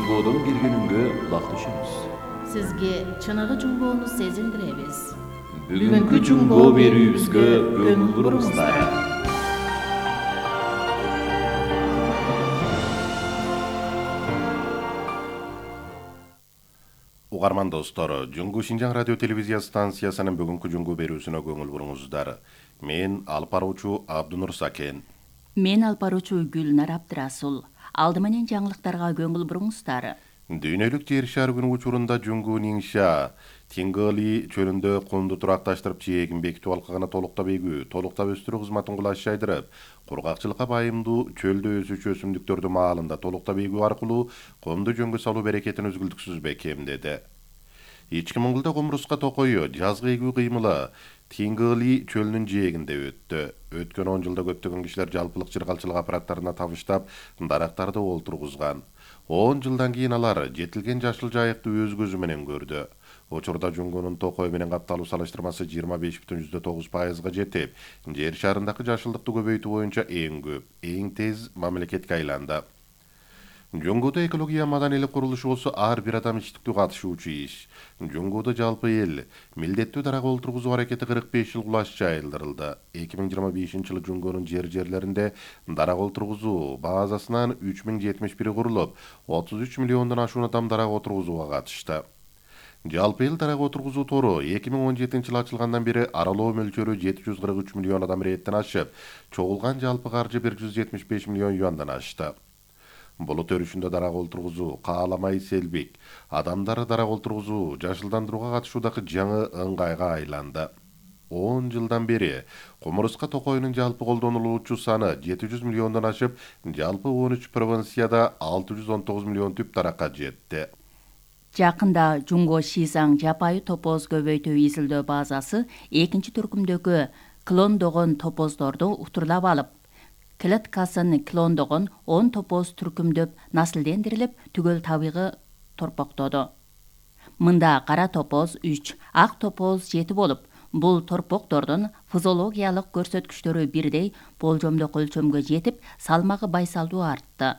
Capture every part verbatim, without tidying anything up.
Жуңгоодон киргениңге улакташабыз. Sizge чыныгы жуңгоону сезиндиребиз. Бүгүнкү жуңгоо берүүбүзгө көңүл буруңуздар. Угарман достор, Жуңгу Шинжаң радио телевизия станциясынын бүгүнкү жуңгу берүүсүнө көңүл буруңуздар. Мен алып баруучу Абдунур Сакен. Мен алып баруучу Гүлнар Абдрасул. Алды менен жаңылыктарга көңүл буруңуздар. Дүйнөлүк жер шары күнү учурунда Жуңгу Ниңша Тингали чөлүндө кумду туракташтырып жээгин бекитип алкагына толуктап эгүү, толуктап өстүрүү кызматын кулаш жайдырып, кургакчылыкка байымдуу чөлдө өсүүчү өсүмдүктөрдү маалында толуктап эгүү аркылуу кумду жөнгө салуу берекетин үзгүлтүксүз бекемдеди. Ички Моңголдо кумуруска токою жазгы эгүү кыймылы Тингали чөлүнүн жээгинде өттү. Өткөн он жылда көптөгөн кишилер жалпылык чыргалчылык аппараттарына табыштап, дарактарды олтургузган. он жылдан кийин алар жетилген жашыл жайыкты өз көзү менен көрдү. Учурда Жуңгунун токой менен капталуу салыштырмасы жыйырма беш бүтүн жүздөн тогуз пайызга жетип, жер шарындагы жашылдыкты көбөйтүү боюнча эң көп, эң тез мамлекетке айланды. Жуңгууда экология маданийлик курулушу болсо ар бир адам иштиктүү катышуучу иш. Жуңгууда жалпы эл милдеттүү дарак олтургузуу аракети кырк беш жыл кулаш жайылдырылды. эки миң жыйырма бешинчи жылы Жуңгунун жер жерлеринде дарак олтургузуу базасынан үч миң жетимиш бири курулуп, отуз үч миллиондон ашуун адам дарак отургузууга катышты. Жалпы эл дарак отургузуу тору эки миң он жетинчи жылы ачылгандан бери аралоо мөлчөрү жети жүз кырк үч миллион адам рээттен ашып, чогулган жалпы каржы бир жүз жетимиш беш миллион юандан ашты. Болот өрүшүндө дарак олтургузуу, кааламай селбик, адамдары дарак олтургузуу жашылдандырууга катышуудагы жаңы ыңгайга айланды. он жылдан бери кумуруска токойунун жалпы колдонулуучу саны жети жүз миллиондон ашып, жалпы он үч провинцияда алты жүз он тогуз миллион түп даракка жетти. Жакында Жуңго Шизаң жапайы топоз көбөйтүү изилдөө базасы экинчи түркүмдөгү клондогон топоздорду утурлап алып, клеткасын клондогон он топоз түркүмдөп наслдендирилип, түгөл табигы торпоктоду. Мында кара топоз үч, ак топоз жети болуп, бул торпоктордун физиологиялык көрсөткүчтөрү бирдей болжомдук өлчөмгө жетип, салмагы байсалдуу артты.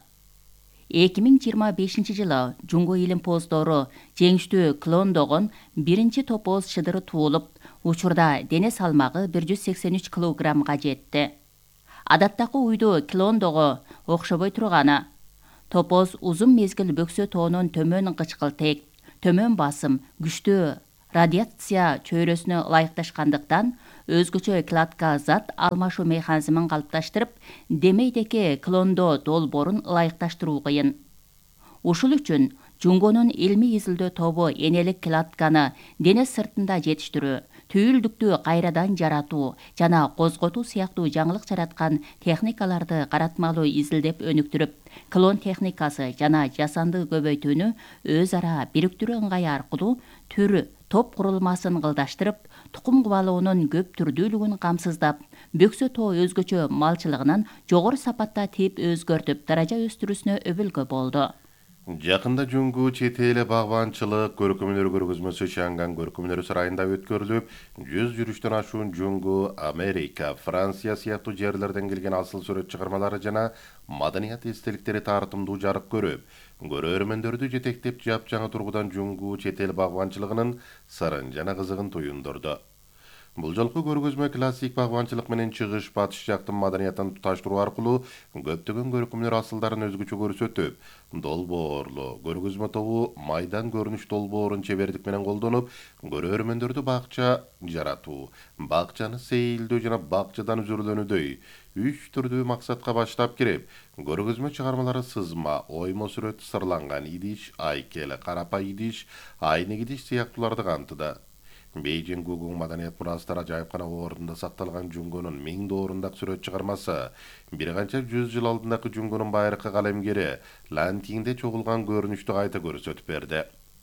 эки миң жыйырма бешинчи жылы Жуңго илимпоздору жеңиштүү клондогон биринчи топоз шыдыры туулуп, учурда дене салмагы бир жүз сексен үч килограммга жетти. Адаттагы уйду клондого окшобой турганы. Топоз узун мезгил бөксө тоонун төмөн кычкылтек, төмөн басым, күчтүү радиация чөйрөсүнө ылайыкташкандыктан өзгөчө кладка зат алмашуу механизмин калыпташтырып, демейдеки клондо долбоорун ылайыкташтыруу кыйын. Ушул үчүн Жуңгонун илмий изилдөө тобу энелик кладканы дене сыртында жетиштирүү, түйүлдүктү кайрадан жаратуу жана козготуу сыяктуу жаңылык жараткан техникаларды каратмалуу изилдеп өнүктүрүп, клон техникасы жана жасанды көбөйтүүнү өз ара бириктирүү ыңгайы аркылуу түр топ курулмасын кылдаштырып, тукум кубалоонун көп түрдүүлүгүн камсыздап, бөксө тоо өзгөчө малчылыгынын жогору сапатта тип өзгөртүп, даража өстүрүүсүнө өбөлгө болду. Жакында Жуңгу чет эл багбанчылык көркөмөнөр көргөзмөсү Шанган көркөмөнөр сарайында өткөрүлүп, жүз жүрүштөн ашуун Жуңгу, Америка, Франция сыяктуу жерлерден келген асыл сүрөт чыгармалары жана маданият эстеликтери тартымдуу жарык көрүп, көрөрмөндөрдү жетектеп жапжаңы тургудан Жуңгу чет эл багбанчылыгынын сырын жана кызыгын туюндурду. Бул жолку көргөзмө классик багбанчылык менен чыгыш батыш жактын маданиятын туташтыруу аркылуу көптөгөн көркөмдөр асылдарын өзгөчө көрсөтүп, долбоорлу көргөзмө тобу майдан көрүнүш долбоорун чебердик менен колдонуп, көрөрмөндөрдү бакча жаратуу, бакчаны сейилдөө жана бакчадан үзүрлөнүүдөй үч түрдүү максатка баштап кирип, көргөзмө чыгармалары сызма, оймо сүрөт, сырланган идиш, айкел, карапа идиш, айнек идиш сыяктууларды камтыды. Бейжин Гугун маданият мурастары ажайыпкана ордунда сакталган Жуңгонун миң доорундак сүрөт чыгармасы, бир канча жүз жыл алдындагы Жуңгонун байыркы калемгери Лантиңде чогулган көрүнүштү кайта көрсөтүп берди.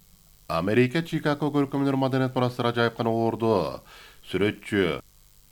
Америка Чикаго көркөмөнөр маданият мурастары ажайыпкана орду сүрөтчү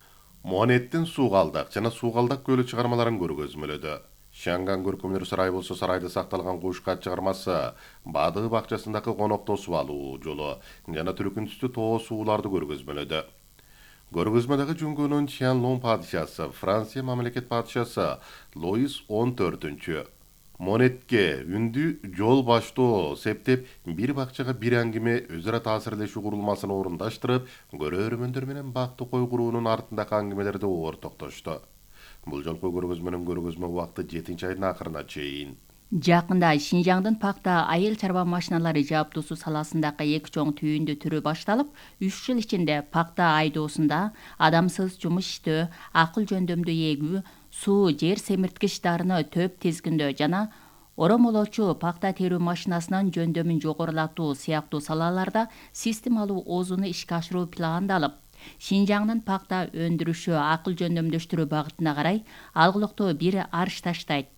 Монеттин Суугалдак жана Суугалдак көлү чыгармаларын көргөзмөлөдү. Шанган көркөмөнөр сарайы болсо сарайда сакталган кушкат чыгармасы, Бадыы бакчасындагы конок тосуп алуу жолу жана түркүн түстүү тоо сууларды көргөзмөлөдү. Көргөзмөдөгү Жуңгунун Чянлун падышасы, Франция мамлекет падышасы Луис он төртүнчү, Монетке үндү жол баштоо септеп бир бакчага бир аңгиме өзара таасирлешүү курулмасын орундаштырып, көрөрмөндөр менен бакты кой куруунун артындагы аңгимелерди ортоктошту. Бул жолку көргөзмөнүн көргөзмө убакыты жетинчи айдын акырына чейин. Жакында Шинжаңдын пакта айыл чарба машиналары жабдуусу саласындагы эки чоң түйүндү түрү башталып, үч жыл ичинде пакта айдоосунда адамсыз жумуш иштөө, акыл жөндөмдүү эгүү, суу, жер семирткич дарыны төп тизгиндөө жана оромолоочу пакта терүү машинасынын жөндөмүн жогорулатуу сыяктуу салаларда системалуу оозуну ишке ашыруу пландалып, Шинжаңдын пакта өндүрүшү акыл жөндөмдөштүрүү багытына карай алгылыктуу бир арш таштайт.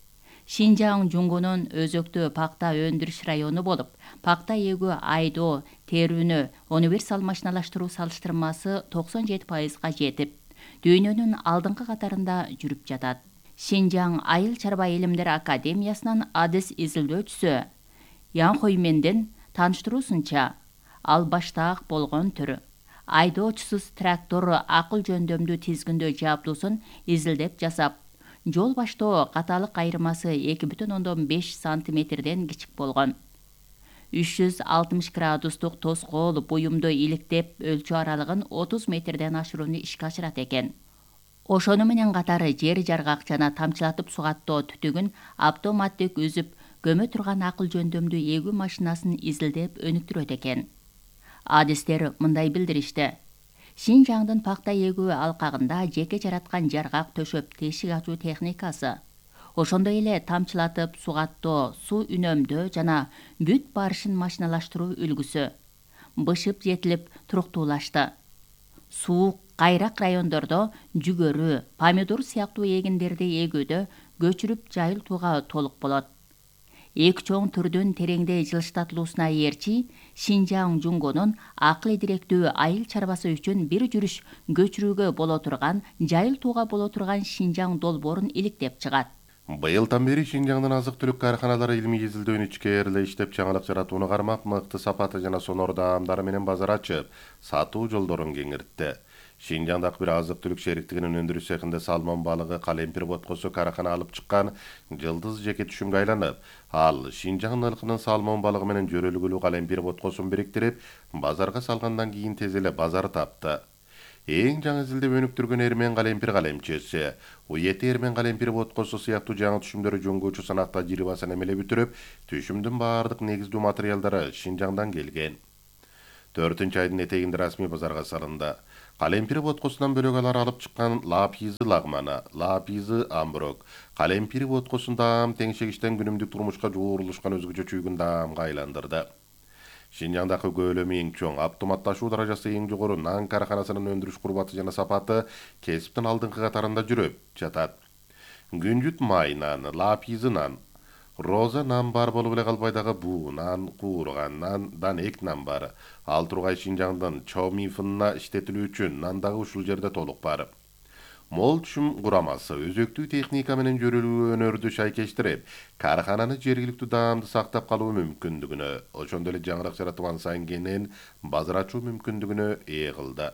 Шинжаң Жунгунун өзөктүү пакта өндүрүш району болуп, пакта эгүү, айдоо, терүүнү универсал машиналаштыруу салыштырмасы токсон жети пайызга жетип, дүйнөнүн алдыңкы катарында жүрүп жатат. Шинжаң Айыл чарба илимдери академиясынын адис изилдөөчүсү Ян Хоймендин тааныштыруусунча, ал баштаак болгон түрү. Айдоочусуз трактор акыл жөндөмдүү тизгиндөө жабдуусун изилдеп жасап, жол баштоо каталык айырмасы эки бүтүн ондон беш сантиметрден кичик болгон. үч жүз алтымыш градустук тоскоол буюмду иликтеп өлчөө аралыгын отуз метрден ашырууну ишке ашырат экен. Ошону менен катары жер жаргак жана тамчылатып сугаттоо түтүгүн автоматтык үзүп, көмө турган акыл жөндөмдүү эгүү машинасын изилдеп өнүктүрөт экен. Адистер мындай билдиришти. Шинжаңдын пакта эгүү алкагында жеке жараткан жаргак төшөп тешик ачуу техникасы, ошондой эле тамчылатып сугаттоо, суу үнөмдөө жана бүт барышын машиналаштыруу үлгүсү бышып жетилип туруктуулашты. Суук, кайрак райондордо жүгөрү, помидор сыяктуу эгиндерди эгүүдө көчүрүп жайылтууга толук болот. Эки чоң түрдүн тереңдей жылыштатылуусуна ээрчи, Шинжаң Жунгунун акыл директүү айыл чарбасы үчүн бир жүрүш көчүрүүгө боло турган, жайылтууга боло турган Шинжаң долбоорун иликтеп чыгат. Быйылдан бери Шинжаңдын азык-түлүк каарханалары илимий изилдөөнү ичкээрле иштеп, жаңылык жаратууну кармап, мыкты сапаты жана сонор даамдары менен базар ачып, сатуу жолдорун кеңиртти. Шинжаңдагы бир азык-түлүк шериктигинин өндүрүш цехинде салмон балыгы, калемпир боткосу каархана алып чыккан жылдыз жеке түшүмгө айланып, ал Шинжаң ылкынын салмон балыгы менен жөрөлгүлүү калемпир боткосун бириктирип, базарга салгандан кийин тез эле базар тапты. Эң жаңы изилдеп өнүктүргөн эрмен калемпир калемчеси, уети эрмен калемпир боткосу сыяктуу жаңы түшүмдөрү жөнгөчү санакта жирибасын эмелеп бүтүрүп, түшүмдүн баардык негиздүү материалдары Шинжаңдан келген. төртүнчү айдын этегинде расмий базарга салынды. Калемпир боткосунан бөлөк алар алып чыккан лапизы лагманы, лапизы амброк, калемпир боткосун даам теңшегичтен күнүмдүк турмушка жуурулушкан өзгөчө чүйгүн даамга айландырды. Шинжаңдагы көлөмү эң чоң, автоматташуу даражасы эң жогору нан каарханасынын өндүрүш курбаты жана сапаты кесиптин алдыңкы катарында жүрүп жатат. Күнжүт май нан, лапизы нан, роза нан бар болуп эле калбай дагы буу нан, куурган нандан эк нан бар. Ал тургай Шинжаңдын чоумифынына иштетилүү үчүн нан дагы ушул жерде толук бар. Мол түшүм курамасы өзөктүү техника менен жөрөлүү өнөрдү шайкештирип, каархананы жергиликтүү даамды сактап калуу мүмкүндүгүнө, ошондой эле жаңылык жаратылган сайын кенен базар ачуу мүмкүндүгүнө ээ кылды.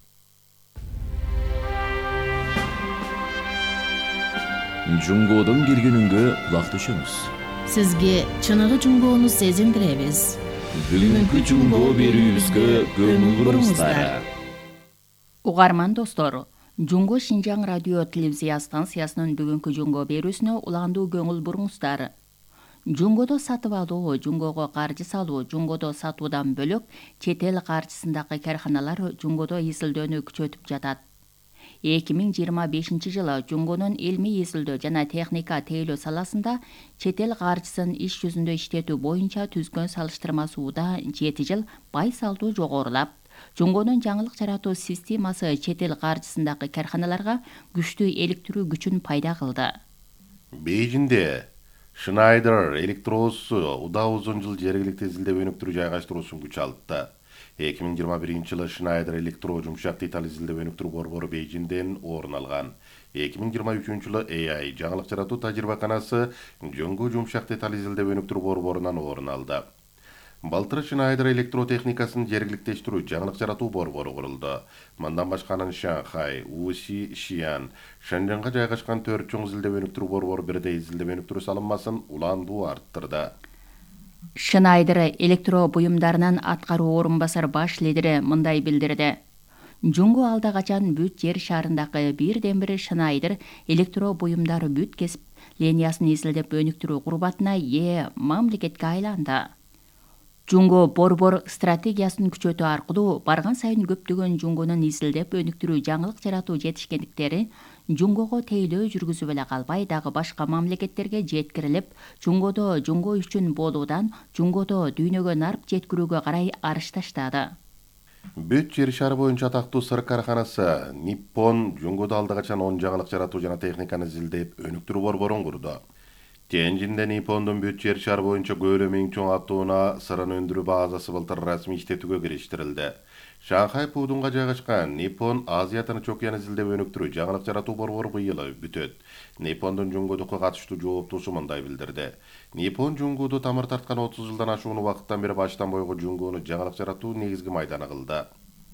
Жунгодон келгенүнгө кулак түшөмүз. Сизге чыныгы жунгоону сезиндиребиз. Бүгүнкү жунгоо берүүбүзгө көңүл буруңуздар. Угарман достор, Жунго Шинжаң радио телевизия станциясынын бүгүнкү жунгоо берүүсүнө уландуу көңүл буруңуздар. Жунгодо сатып алуу, жунгого каржы салуу, жунгодо сатуудан бөлөк чет эл каржысындагы каарханалар жунгодо изилдөөнү күчөтүп жатат. эки миң жыйырма бешинчи жылы жунгонун илмий изилдөө жана техника тейлөө саласында чет эл каржысын иш жүзүндө иштетүү боюнча түзгөн салыштырмасы ууда жети жыл байсалдуу жогорулап, жунгонун жаңылык жаратуу системасы чет эл каржысындагы каарханаларга күчтүү иликтирүү күчүн пайда кылды. Бейжинде Schneider электроосу удаа узун жыл жергиликтүү изилдеп өнүктүрүү жайгаштыруусун күч алды. эки миң жыйырма биринчи жылы Schneider электро жумшак деталь изилдеп өнүктүрүү борбору Бейжинден орун алган. эки миң жыйырма үчүнчү жылы A I жаңылык жаратуу тажрыйбаканасы Жөнгө жумшак деталь изилдеп өнүктүрүү борборунан орун алды. Былтыр Шнайдер электротехникасын жергиликтештирүү жаңылык жаратуу борбору курулду. Мындан башка анын Шанхай, Уси, Шиян, Шэньчжэнга жайгашкан төрт чоң изилдөө өнүктүрүү борбору бирдей изилдөө өнүктүрүү салынмасын уландуу арттырды. Шнайдер электро буюмдарынын аткаруу орун басар баш лидери мындай билдирди. Жунго алда качан бүт жер шарындагы бирден бир Шнайдер электро буюмдары бүт кесип линиясын изилдеп өнүктүрүү курбатына ээ мамлекетке айланды. Жунго борбор стратегиясын күчөтүү аркылуу барган сайын көптөгөн Жунгонун изилдеп өнүктүрүү жаңылык жаратуу жетишкендиктери Жунгого тейлөө жүргүзүп эле калбай, дагы башка мамлекеттерге жеткирилип, Жунгодо Жунго үчүн болуудан Жунгодо дүйнөгө нарп жеткирүүгө карай арыш таштады. Бүт жер шары боюнча атактуу сыр карканасы Nippon Жунгодо алда качан он жаңылык жаратуу жана техниканы изилдеп өнүктүрүү борборун курду. Тенжинде Ниппондун бүт жер шары боюнча көлөмү эң чоң атууна сырын өндүрүү базасы былтыр расмий иштетүүгө кириштирилди. Шанхай Пудунга жайгашкан Nippon Азия Тыныч океан изилдеп өнүктүрүү жаңылык жаратуу борбору быйыл бүтөт. Ниппондун Жунгодуга катыштуу жооптуусу мындай билдирди. Nippon Жунгоду тамыр тарткан отуз жылдан ашуун убакыттан бери баштан бойго Жунгону жаңылык жаратуу негизги майданы кылды.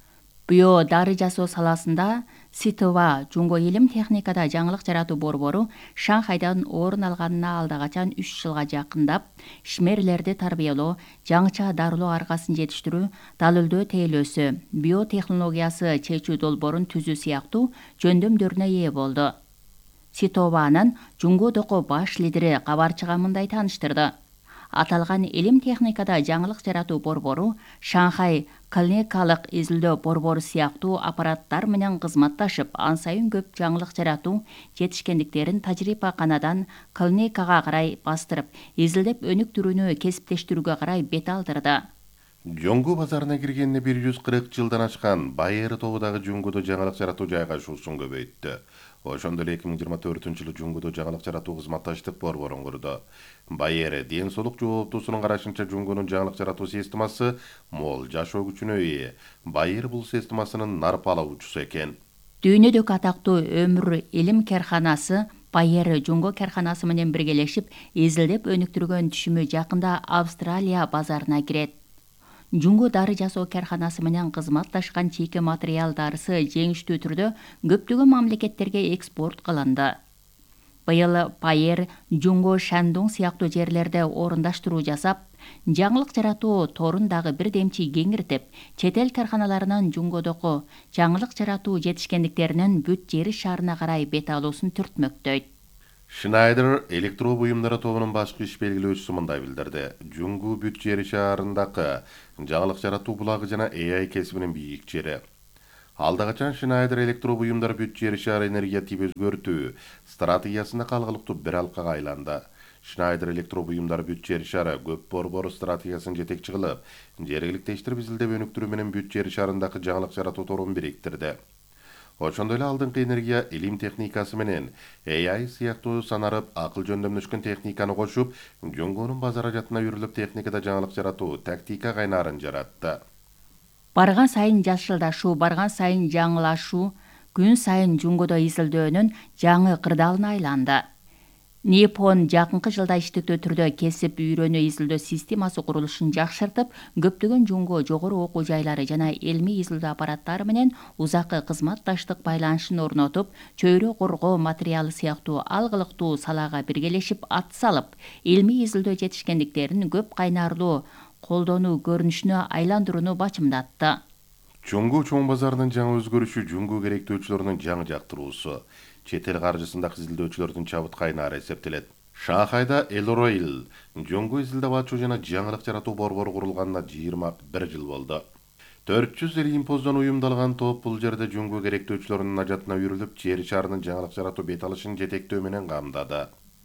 Био дары жасоо саласында Ситова Жунго илим техникада жаңылык жаратуу борбору Шанхайдан орун алганына алда качан үч жылга жакындап, ишмерлерди тарбиялоо, жаңыча дарылоо аргасын жетиштирүү, далылдөө тейлөөсү, биотехнологиясы чечүү долбоорун түзүү сыяктуу жөндөмдөрүнө ээ болду. Ситованын Жунгодогу баш лидери кабарчыга мындай тааныштырды. Аталган илим техникада жаңылык жаратуу борбору Шанхай клиникалык изилдөө борбору сыяктуу аппараттар менен кызматташып, ан сайын көп жаңылык жаратуу жетишкендиктерин тажрыйбаканадан клиникага карай бастырып, изилдеп өнүктүрүүнү кесиптештирүүгө карай бет алдырды. Жунгу базарына киргенине бир жүз кырк жылдан ашкан Байер тобудагы Жунгодо жаңылык жаратуу жайгашуусун көбөйттү. Ошондо эле эки миң жыйырма төртүнчү жылы Жунгодо жаңылык жаратуу кызматташтык борборун курду. Байер ден соолук жооптуусунун карашынча Жунгонун жаңылык жаратуу системасы мол жашоо күчүнө ээ. Байер бул системасынын нарп алуучусу экен. Дүйнөдөгү атактуу өмүр илим карканасы Байер Жунго карканасы менен биргелешип, изилдеп өнүктүргөн түшүмү жакында Австралия базарына кирет. Жунго дары жасоо карканасы менен кызматташкан чийки материал дарысы жеңиштүү түрдө көптөгөн мамлекеттерге экспорт кылынды. Быйыл Байер Жунго Шандун сыяктуу жерлерде орундаштыруу жасап, жаңылык жаратуу торун дагы бир демчи кеңиртип, чет эл карканаларынын Жунгодогу жаңылык жаратуу жетишкендиктеринин бүт жер шарына карай бет алуусун түртмөктөйт. Шнайдер электро буюмдары тобунун башкы иш белгилөөчүсү мындай билдирди. Жунгу бүт жер шаарындагы жаңылык жаратуу булагы жана эй ай кесибинин бийик жери. Алда качан Шнайдер электро буюмдары бүт жер шаары энергия тип өзгөртүү стратегиясында калгылыктуу бир алкага айланды. Шнайдер электро буюмдары бүт жер шаары көп борбору стратегиясын жетекчи кылып, жергиликтештирип изилдеп өнүктүрүү менен бүт жер шаарындагы жаңылык жаратуу торун бириктирди. Ошондой эле алдыңкы энергия илим техникасы менен эй ай сыяктуу санарып акыл жөндөмдөшкөн техниканы кошуп, Жунгонун базар ажатына үйрүлүп техникада жаңылык жаратуу тактика кайнарын жаратты. Барган сайын жашылдашуу, барган сайын жаңылашуу, күн сайын Жунгодо изилдөөнүн жаңы кырдаалына айланды. Nippon жакынкы жылда иштиктүү түрдө кесип үйрөнүү изилдөө системасы курулушун жакшыртып, көптөгөн Жунго жогору окуу жайлары жана илмий изилдөө аппараттары менен узакы кызматташтык байланышын орнотуп, чөйрө коргоо материалы сыяктуу алгылыктуу салаага биргелешип ат салып, илмий изилдөө жетишкендиктерин көп кайнарлуу колдонуу көрүнүшүнө айландырууну бачымдатты. Жунгу чоң базарынын жаңы өзгөрүшү Жунгу керектөөчүлөрүнүн жаңы жактыруусу. Чет эл каржысындагы изилдөөчүлөрдүн чабыт кайнары эсептелет. Шанхайда Элройл Жунгу изилдеп ачуу жана жаңылык жаратуу борбору курулганына жыйырма бир жыл болду. төрт жүз импоздон уюмдалган топ бул жерде Жунгу керектөөчүлөрүнүн ажатына үйрүлүп, жер шарынын жаңылык жаратуу бет алышын жетектөө менен камдады.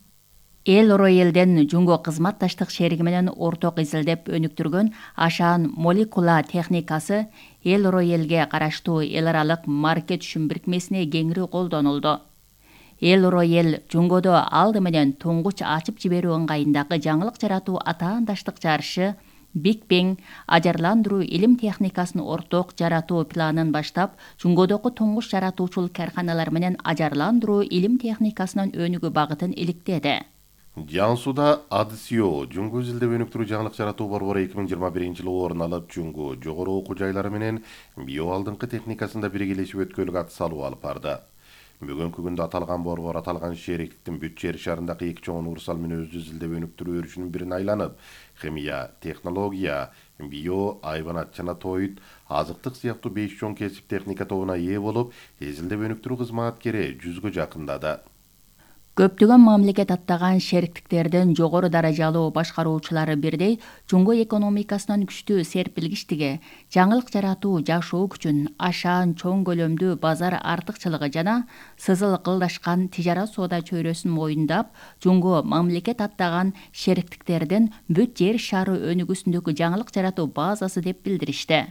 Элройлден Жунго кызматташтык шериги менен орток изилдеп өнүктүргөн ашаан молекула техникасы Элройлге караштуу эл аралык маркет түшүм бирикмесине кеңири колдонулду. Элройл Жунгодо алды менен туңгуч ачып жиберүү ыңгайындагы жаңылык жаратуу атаандаштык жарышы Big Bang ажарландыруу илим техникасын орток жаратуу планын баштап, Жунгодогу туңгуч жаратуучулук карканалар менен ажарландыруу илим техникасынын өнүгүү багытын иликтеди. Жаңсуда Адысио Жуңгу изилдеп өнүктүрүү жаңылык жаратуу борбору эки миң жыйырма биринчи жылы орун алып, Жуңгу жогору окуу жайлары менен био алдыңкы техникасында биргелешип өткөлүк ат салуу алып барды. Бүгүнкү күндө аталган борбор аталган шериктиктин бүт жер шарындагы эки чоң уурсал менен өзү изилдеп өнүктүрүү өрүшүнүн бирине айланып, химия, технология, био, айбанат жана тоют, азыктык сыяктуу беш чоң кесип техника тобуна ээ болуп, изилдеп өнүктүрүү кызматкери жүзгө жакындады. Көптөгөн мамлекет аттаган шериктиктердин жогору даражалуу башкаруучулары бирдей Жуңгу экономикасынын күчтүү серпилгичтиги, жаңылык жаратуу жашоо күчүн, ашаан чоң көлөмдүү базар артыкчылыгы жана сызыл кылдашкан тижарат соода чөйрөсүн моюндап, Жуңгу мамлекет аттаган шериктиктердин бүт жер шары өнүгүүсүндөгү жаңылык жаратуу базасы деп билдиришти.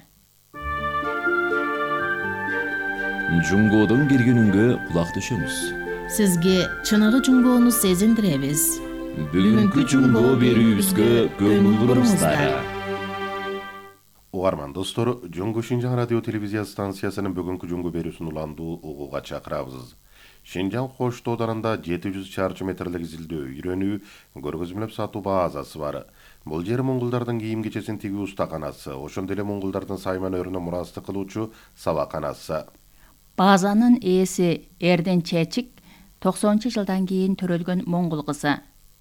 Жуңгодон келген үнгө кулак түшөмүз. Сизге чыныгы жуңгоону сезиндиребиз. Бүгүнкү жуңгоо берүүбүзгө көңүл буруңуздар. Угарман достор, Жуңгу Шинжаң радио телевизия станциясынын бүгүнкү жуңгу берүүсүн уландуу угууга чакырабыз. Шинжаң Кош тоодарында жети жүз чарчы метрлик изилдөө, үйрөнүү, көргөзмөлөп сатуу базасы бар. Бул жер моңголдардын кийим кечесин тигүү устаканасы, ошондой эле моңголдардын сайман өрүнө мурастык кылуучу сабаканасы. Базанын ээси Эрден Чечик токсонунчу жылдан кийин төрөлгөн моңгол кызы.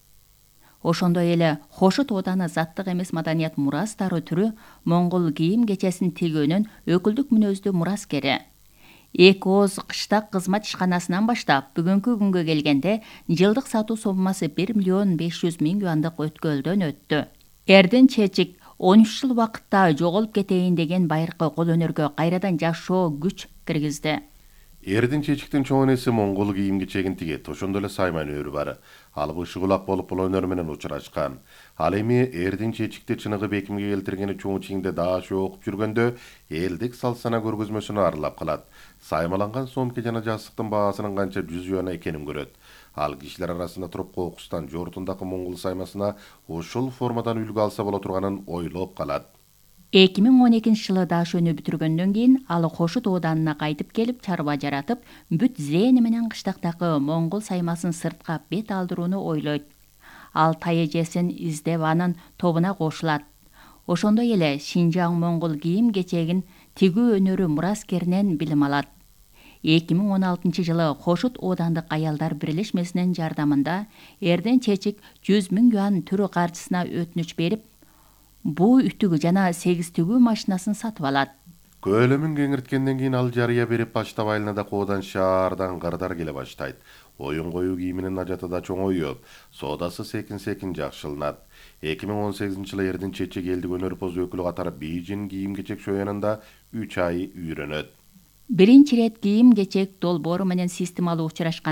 Ошондой эле Хошут ооданы заттык эмес маданият мурастары түрү моңгол кийим кечесин тигүүнүн өкүлдүк мүнөздүү мураскери. Эки ооз кыштак кызмат ишканасынан баштап бүгүнкү күнгө келгенде жылдык сатуу соммасы бир миллион беш жүз миң юандык өткөлдөн өттү. Эрден Чечик он үч жыл убакытта жоголуп кетейин деген байыркы кол өнөргө кайрадан жашоо күч киргизди. Эрден Чечиктин чоң энеси моңгол кийим кечегин тигет, ошондой эле сайман өрү бар. Ал бышы кулак болуп бул өнөр менен учурашкан. Ал эми Эрден Чечикти чыныгы бекимге келтиргени чоң чиңде дашы окуп жүргөндө элдик салт-сана көргөзмөсүнө аралап калат. Саймаланган сомке жана жастыктын баасынын канча жүз юан экенин көрөт. Ал кишилер арасында туруп кокустан жортундагы моңгол саймасына ошол формадан үлгү алса боло турганын ойлоп калат. эки миң он экинчи жылы дашөнү бүтүргөндөн кийин ал Хошут ооданына кайтып келип чарба жаратып, бүт зээни менен кыштактагы моңгол саймасын сыртка бет алдырууну ойлойт. Ал тайэжесин издеп анын тобуна кошулат. Ошондой эле Шинжаң моңгол кийим кечегин тигүү өнөрү мураскеринен билим алат. эки миң он алтынчы жылы Хошут оодандык аялдар бирлешмесинин жардамында Эрден Чечик жүз миң юан түрү каржысына өтүнүч берип, буу үтүгү жана сегиз тигүү машинасын сатып алат. Көлөмүн кеңирткенден кийин ал жарыя берип баштап айылында коодан шаардан кырдар келе баштайт. Оюн коюу кийиминин ажаты да чоңоюп, соодасы секин-секин жакшыланат. эки миң он сегизинчи жылы Эрден Чечик элдик өнөрпоз өкүлү катары Бейжин кийим кечек шоянында үч ай үйрөнөт. Биринчи ирет кийим кечек долбоору менен системалуу учурашкан